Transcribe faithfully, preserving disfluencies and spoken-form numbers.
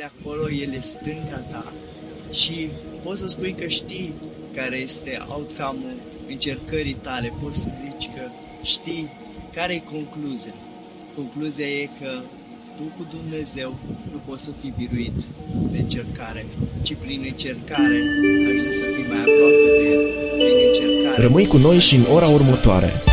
ele acolo, ele stânga ta și poți să spui că știi care este outcome-ul încercării tale, poți să zici că știi care e concluzia. Concluzia e că tu cu Dumnezeu nu poți să fii biruit de încercare, ci prin încercare ajungi să fii mai aproape de El, prin încercare. Rămâi cu noi și în ora următoare.